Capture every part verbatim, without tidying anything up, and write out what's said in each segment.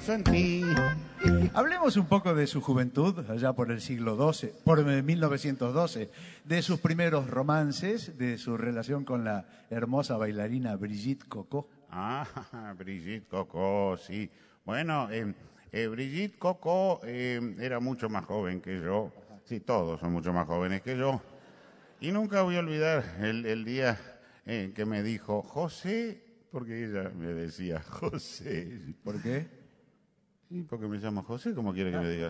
pienso en ti. Hablemos un poco de su juventud, allá por el siglo doce, por mil novecientos doce, de sus primeros romances, de su relación con la hermosa bailarina Brigitte Coco. Ah, Brigitte Coco, sí. Bueno, eh, eh, Brigitte Coco eh, era mucho más joven que yo. Sí, todos son mucho más jóvenes que yo. Y nunca voy a olvidar el, el día eh, que me dijo, José, porque ella me decía, José. ¿Por qué? ¿Y por qué me llamo José? ¿Cómo quiere que me diga?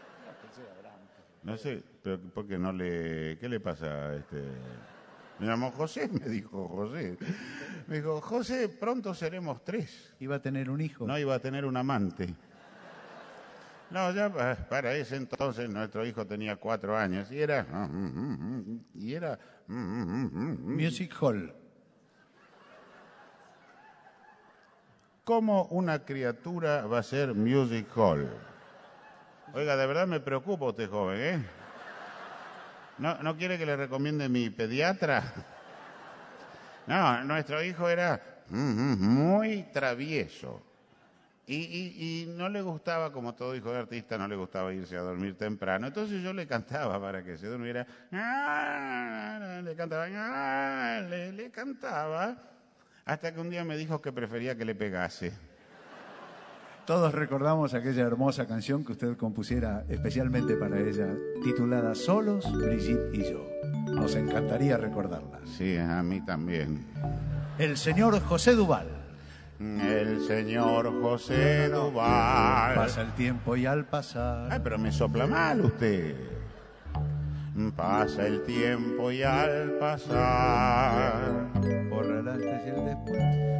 No sé, pero porque no le... ¿Qué le pasa a este...? Me llamó José, me dijo José. Me dijo, José, pronto seremos tres. ¿Iba a tener un hijo? No, iba a tener un amante. No, ya para ese entonces nuestro hijo tenía cuatro años y era... Y era... Music Hall. ¿Cómo una criatura va a ser Music Hall? Oiga, de verdad me preocupa usted, joven, ¿eh? ¿No, ¿No quiere que le recomiende mi pediatra? No, nuestro hijo era muy travieso. Y, y, y no le gustaba, como todo hijo de artista, no le gustaba irse a dormir temprano. Entonces yo le cantaba para que se durmiera. Le cantaba, le, le cantaba, hasta que un día me dijo que prefería que le pegase. Todos recordamos aquella hermosa canción que usted compusiera especialmente para ella, titulada Solos, Brigitte y yo. Nos encantaría recordarla. Sí, a mí también. El señor José Duval. El señor José Duval. Pasa el tiempo y al pasar... Ay, pero me sopla mal usted. Pasa el tiempo y al pasar... Borra el antes y el después...